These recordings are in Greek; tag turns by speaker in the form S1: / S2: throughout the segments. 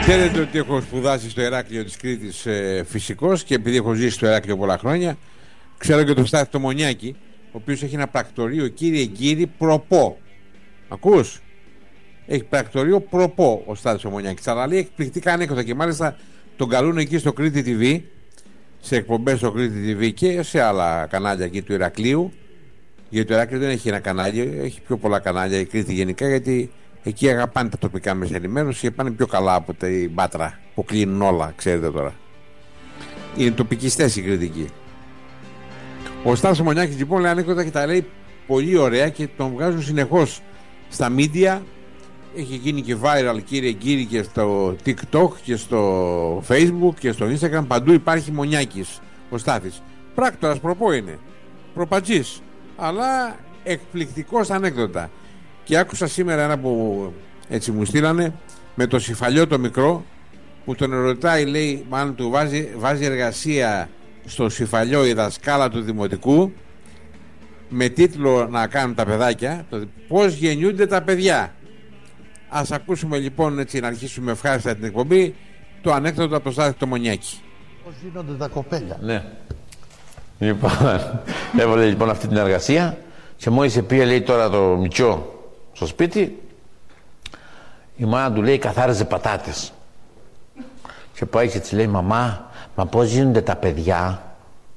S1: Ξέρετε ότι έχω σπουδάσει στο Ηράκλειο της Κρήτης φυσικός, και επειδή έχω ζήσει στο Ηράκλειο πολλά χρόνια, ξέρω και τον Στάθη το Μονιάκη, ο οποίος έχει ένα πρακτορείο, κύριε προπό. Ακούς? Έχει πρακτορείο προπό ο Στάθης ο Μονιάκης. Αλλά λέει εκπληκτικά ανέκδοτα, και μάλιστα τον καλούν εκεί στο Κρήτη TV, σε εκπομπές στο Κρήτη TV και σε άλλα κανάλια εκεί του Ηρακλείου. Γιατί το Ηράκλειο δεν έχει ένα κανάλι, έχει πιο πολλά κανάλια η Κρήτη γενικά, γιατί εκεί αγαπάνε τα τοπικά μέσα ενημέρωση και πάνε πιο καλά από την Πάτρα που κλείνουν όλα, ξέρετε τώρα. Είναι τοπικιστές οι κριτικοί. Ο Στάθης Μονιάκης λοιπόν λέει ανέκδοτα και τα λέει πολύ ωραία και τον βγάζουν συνεχώς στα media. Έχει γίνει και viral, κύριε και στο TikTok και στο Facebook και στο Instagram. Παντού υπάρχει Μονιάκης ο Στάθης. Πράκτορας προπό είναι, προπατζής, αλλά εκπληκτικός ανέκδοτα. Και άκουσα σήμερα ένα που έτσι μου στείλανε, με το Συφαλιό το μικρό, που τον ρωτάει, λέει, μάλλον του βάζει εργασία στο Συφαλιό η δασκάλα του δημοτικού, με τίτλο να κάνουν τα παιδάκια πώς γεννιούνται τα παιδιά. Ας ακούσουμε λοιπόν, έτσι να αρχίσουμε ευχάριστα την εκπομπή, το ανέκδοτο από το Στάθη το Μονιάκη.
S2: Πώς γίνονται τα κοπέλια.
S3: Ναι. Λοιπόν, έβαλε λοιπόν αυτή την εργασία και μόλις πήγε, λέει, τώρα το μητσό στο σπίτι, η μάνα του λέει καθάριζε πατάτες. Και πάει και της λέει, μαμά, μα πώς γίνονται τα παιδιά?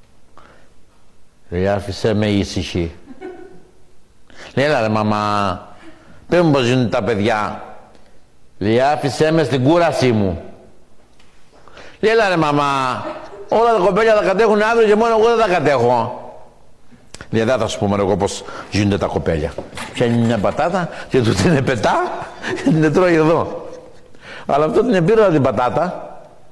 S3: Λέει, άφησέ με ήσυχη. Λέει, έλα ρε μαμά, πες μου πώς γίνονται τα παιδιά. Λέει, άφησέ με στην κούρασή μου. Λέει, έλα ρε μαμά, όλα τα κοπέλια τα κατέχουν αύριο και μόνο εγώ δεν τα κατέχω. Λέει, δεν θα σου πούμε εγώ πώς γίνονται τα κοπέλια. Πιάνει μια πατάτα και του την πετά και την τρώει εδώ. Αλλά αυτό την επήρε την πατάτα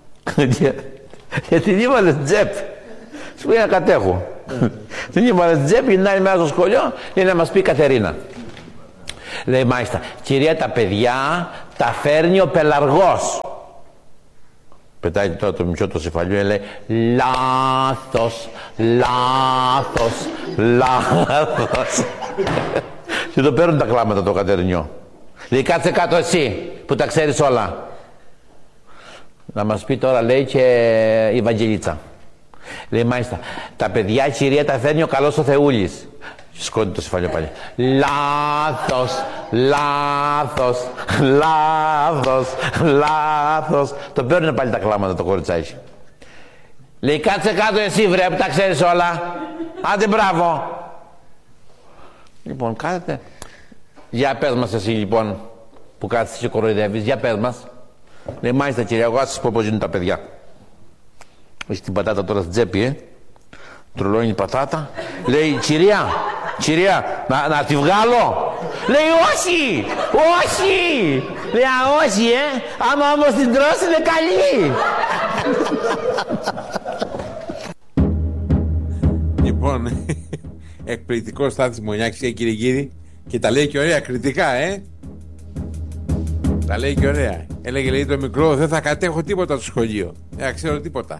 S3: και την έβαλε τζεπ. Σου πει να κατέχω. Την έβαλε τζεπ, γυρνάει μέσα στο σχολείο για να μας πει η Κατερίνα. Λέει, μάλιστα, κυρία, τα παιδιά τα φέρνει ο πελαργός. Πετάει τώρα το μισό το Συφαλιό, λέει, λάθος, λάθος, λάθος. Και το παίρνουν τα κλάματα το Κατερινιό. Λέει, κάτσε κάτω εσύ που τα ξέρεις όλα. Να μας πει τώρα, λέει, και η Βαγγελίτσα. Λέει, μάλιστα, τα παιδιά, κυρία, τα φέρνει ο καλός ο Θεούλης. Σκόνει το Συφαλιό πάλι. Λάθος, λάθος, λάθος, λάθος. Το παίρνουν πάλι τα κλάματα το κοριτσάκι. Λέει, κάτσε κάτω εσύ βρε που τα ξέρεις όλα. Άντε μπράβο. Λοιπόν, κάθετε. Για πες μας εσύ λοιπόν που κάθεσαι και κοροϊδεύεις. Για πες μας. Λέει, μάλιστα κυρία, εγώ ας σας πω πώς γίνουν τα παιδιά. Έχει την πατάτα τώρα στην τσέπη, τρολώνει η πατάτα. Λέει, κυρία, να τη βγάλω. Λέει, όχι, όχι. Λέει, όχι, άμα όμως την τρώσει είναι καλή.
S1: Λοιπόν, εκπληκτικό Στάθης Μονιάκης, κύριε Γύρι, και τα λέει και ωραία κριτικά, τα λέει και ωραία. Έλεγε, λέει, το μικρό, δεν θα κατέχω τίποτα στο σχολείο. Δεν ξέρω τίποτα.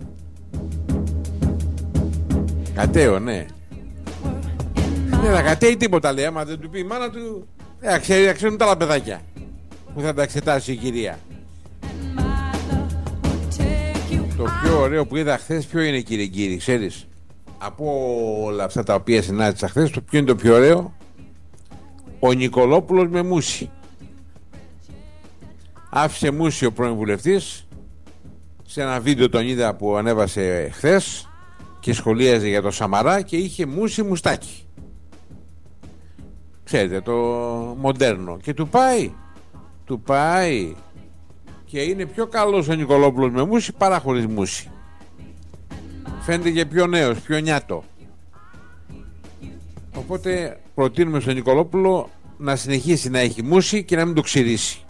S1: Κατέω, ναι. Δεν θα κατέει τίποτα, λέει, άμα δεν του πει η μάνα του. Ξέρουν τα άλλα παιδάκια που θα τα εξετάσει η κυρία. Το πιο ωραίο που είδα χθες, ποιο είναι, κύριε Γύρι, ξέρεις? Από όλα αυτά τα οποία συνάντησα χθες, το ποιο είναι το πιο ωραίο? Ο Νικολόπουλος με μούση. Άφησε μούση ο πρώην βουλευτής. Σε ένα βίντεο τον είδα που ανέβασε χθες και σχολίαζε για το Σαμαρά και είχε μούση μουστάκι. Ξέρετε, το μοντέρνο. Και του πάει και είναι πιο καλός ο Νικολόπουλος με μούση παρά χωρίς μούση. Φαίνεται και πιο νέος, πιο νιάτο. Οπότε προτείνουμε στον Νικολόπουλο να συνεχίσει να έχει μούση και να μην το ξηρίσει.